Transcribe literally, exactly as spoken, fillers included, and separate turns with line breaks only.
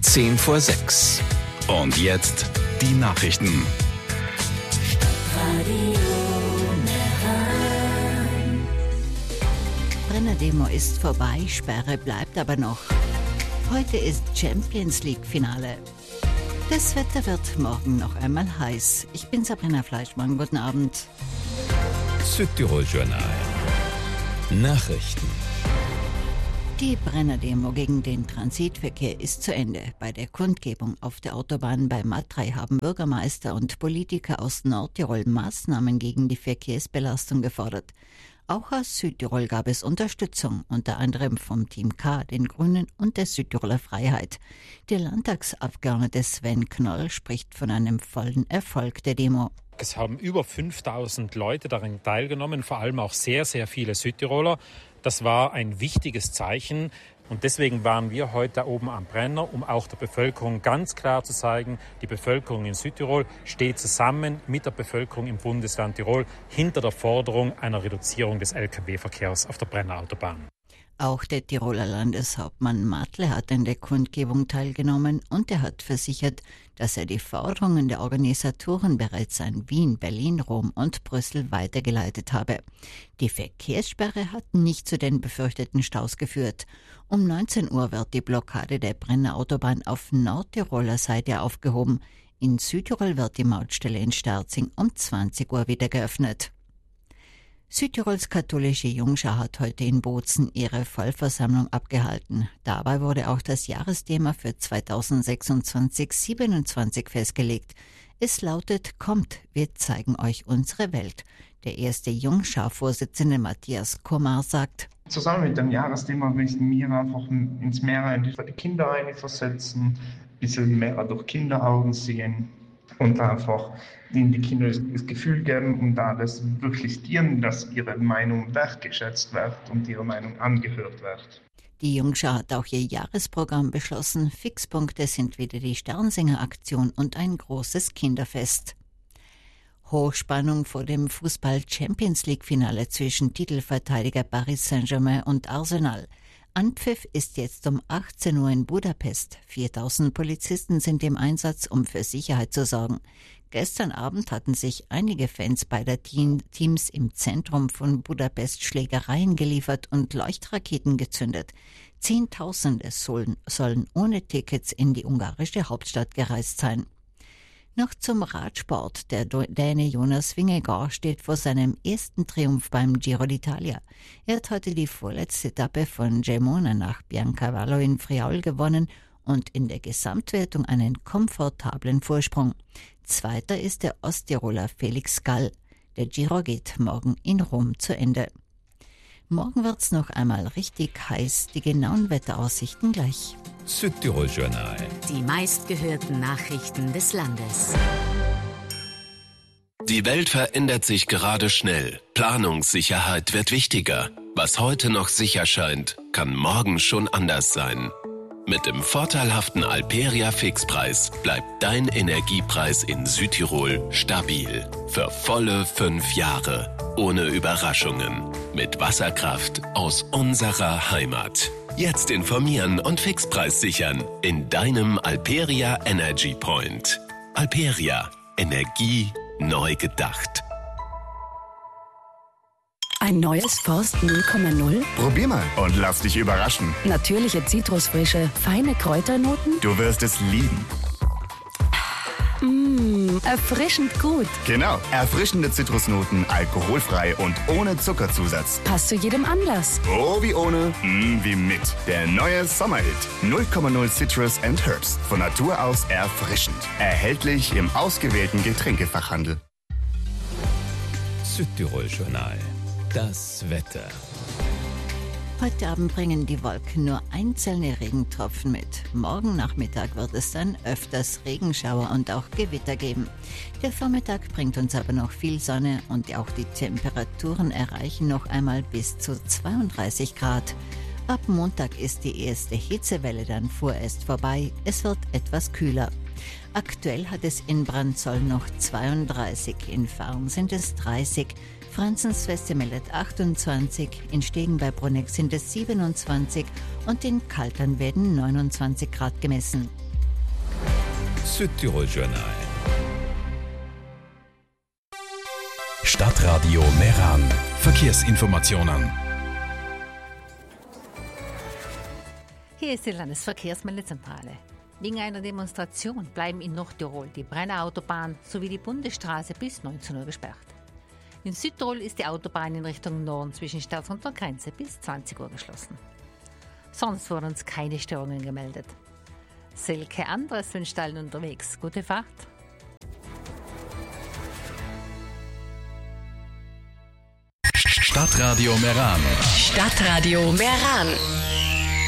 zehn vor sechs. Und jetzt die Nachrichten.
Brenner-Demo ist vorbei, Sperre bleibt aber noch. Heute ist Champions League-Finale. Das Wetter wird morgen noch einmal heiß. Ich bin Sabrina Fleischmann, guten Abend.
Südtirol-Journal. Nachrichten.
Die Brenner-Demo gegen den Transitverkehr ist zu Ende. Bei der Kundgebung auf der Autobahn bei Matrei haben Bürgermeister und Politiker aus Nordtirol Maßnahmen gegen die Verkehrsbelastung gefordert. Auch aus Südtirol gab es Unterstützung, unter anderem vom Team K, den Grünen und der Südtiroler Freiheit. Der Landtagsabgeordnete Sven Knoll spricht von einem vollen Erfolg der Demo.
Es haben über fünftausend Leute daran teilgenommen, vor allem auch sehr, sehr viele Südtiroler. Das war ein wichtiges Zeichen und deswegen waren wir heute da oben am Brenner, um auch der Bevölkerung ganz klar zu zeigen, die Bevölkerung in Südtirol steht zusammen mit der Bevölkerung im Bundesland Tirol hinter der Forderung einer Reduzierung des L K W-Verkehrs auf der Brennerautobahn.
Auch der Tiroler Landeshauptmann Matle hat an der Kundgebung teilgenommen und er hat versichert, dass er die Forderungen der Organisatoren bereits an Wien, Berlin, Rom und Brüssel weitergeleitet habe. Die Verkehrssperre hat nicht zu den befürchteten Staus geführt. Um neunzehn Uhr wird die Blockade der Brennerautobahn auf Nordtiroler Seite aufgehoben. In Südtirol wird die Mautstelle in Sterzing um zwanzig Uhr wieder geöffnet. Südtirols katholische Jungschar hat heute in Bozen ihre Vollversammlung abgehalten. Dabei wurde auch das Jahresthema für zweitausendsechsundzwanzig siebenundzwanzig festgelegt. Es lautet: Kommt, wir zeigen euch unsere Welt. Der erste Jungschar-Vorsitzende Matthias Komar sagt:
Zusammen mit dem Jahresthema möchten wir einfach ins mehr in die Kinder einversetzen, ein bisschen mehr durch Kinderaugen sehen und einfach ihnen die Kinder das Gefühl geben und da das wirklich dienen, dass ihre Meinung wertgeschätzt wird und ihre Meinung angehört wird.
Die Jungschar hat auch ihr Jahresprogramm beschlossen. Fixpunkte sind wieder die Sternsinger-Aktion und ein großes Kinderfest. Hochspannung vor dem Fußball-Champions-League-Finale zwischen Titelverteidiger Paris Saint-Germain und Arsenal. Anpfiff ist jetzt um achtzehn Uhr in Budapest. viertausend Polizisten sind im Einsatz, um für Sicherheit zu sorgen. Gestern Abend hatten sich einige Fans beider Teams im Zentrum von Budapest Schlägereien geliefert und Leuchtraketen gezündet. Zehntausende sollen, sollen ohne Tickets in die ungarische Hauptstadt gereist sein. Noch zum Radsport. Der Däne Jonas Vingegaard steht vor seinem ersten Triumph beim Giro d'Italia. Er hat heute die vorletzte Etappe von Gemona nach Biancavallo in Friaul gewonnen und in der Gesamtwertung einen komfortablen Vorsprung. Zweiter ist der Osttiroler Felix Gall. Der Giro geht morgen in Rom zu Ende. Morgen wird's noch einmal richtig heiß. Die genauen Wetteraussichten gleich.
Südtirol-Journal.
Die meistgehörten Nachrichten des Landes.
Die Welt verändert sich gerade schnell. Planungssicherheit wird wichtiger. Was heute noch sicher scheint, kann morgen schon anders sein. Mit dem vorteilhaften Alperia Fixpreis bleibt dein Energiepreis in Südtirol stabil. Für volle fünf Jahre. Ohne Überraschungen. Mit Wasserkraft aus unserer Heimat. Jetzt informieren und Fixpreis sichern in deinem Alperia Energy Point. Alperia. Energie neu gedacht.
Ein neues Forst null Komma null?
Probier mal und lass dich überraschen.
Natürliche Zitrusfrische, feine Kräuternoten?
Du wirst es lieben.
Mmh, erfrischend gut.
Genau, erfrischende Zitrusnoten, alkoholfrei und ohne Zuckerzusatz.
Passt zu jedem Anlass.
Oh wie ohne, mm wie mit. Der neue Sommerhit. null Komma null Citrus and Herbs. Von Natur aus erfrischend. Erhältlich im ausgewählten Getränkefachhandel.
Südtirol-Journal. Das Wetter.
Heute Abend bringen die Wolken nur einzelne Regentropfen mit. Morgen Nachmittag wird es dann öfters Regenschauer und auch Gewitter geben. Der Vormittag bringt uns aber noch viel Sonne und auch die Temperaturen erreichen noch einmal bis zu zweiunddreißig Grad. Ab Montag ist die erste Hitzewelle dann vorerst vorbei. Es wird etwas kühler. Aktuell hat es in Brandzoll noch zweiunddreißig, in Fahrung sind es dreißig, Franzensweste meldet achtundzwanzig, in Stegen bei Bruneck sind es siebenundzwanzig und in Kaltern werden neunundzwanzig Grad gemessen.
Südtirol-Journal. Stadtradio Meran. Verkehrsinformationen.
Hier ist die Landesverkehrsmeldezentrale. Wegen einer Demonstration bleiben in Nordtirol die Brenner Autobahn sowie die Bundesstraße bis neunzehn Uhr gesperrt. In Südtirol ist die Autobahn in Richtung Norden zwischen Sterz und der Grenze bis zwanzig Uhr geschlossen. Sonst wurden uns keine Störungen gemeldet. Silke Andres wünscht allen unterwegs gute Fahrt.
Stadtradio Meran.
Stadtradio Meran.